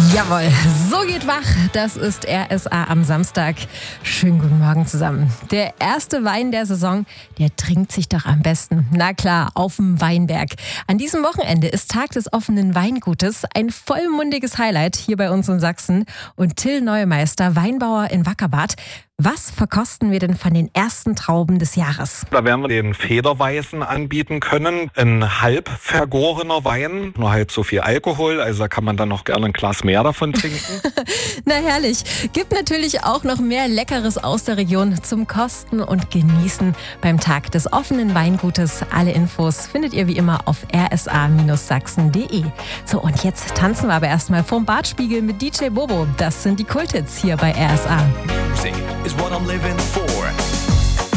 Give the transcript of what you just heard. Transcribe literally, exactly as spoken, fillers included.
Jawohl, so geht wach. Das ist R S A am Samstag. Schönen guten Morgen zusammen. Der erste Wein der Saison, der trinkt sich doch am besten. Na klar, auf dem Weinberg. An diesem Wochenende ist Tag des offenen Weingutes. Ein vollmundiges Highlight hier bei uns in Sachsen. Und Till Neumeister, Weinbauer in Wackerbarth. Was verkosten wir denn von den ersten Trauben des Jahres? Da werden wir den Federweißen anbieten können. Ein halb vergorener Wein, nur halt so viel Alkohol, also da kann man dann noch gerne ein Glas mehr davon trinken. Na herrlich. Gibt natürlich auch noch mehr Leckeres aus der Region zum Kosten und Genießen beim Tag des offenen Weingutes. Alle Infos findet ihr wie immer auf r s a sachsen punkt d e. So, und jetzt tanzen wir aber erstmal vorm Bartspiegel mit D J Bobo. Das sind die Kulthits hier bei R S A. Music is what I'm living for.